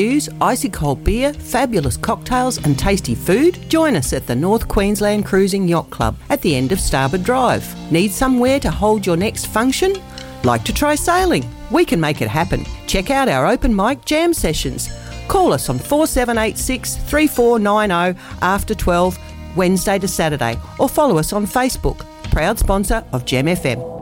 News, icy cold beer, fabulous cocktails and tasty food? Join us at the North Queensland Cruising Yacht Club at the end of Starboard Drive. Need somewhere to hold your next function? Like to try sailing? We can make it happen. Check out our open mic jam sessions. Call us on 4786 3490 after 12, Wednesday to Saturday, or follow us on Facebook. Proud sponsor of Gem FM.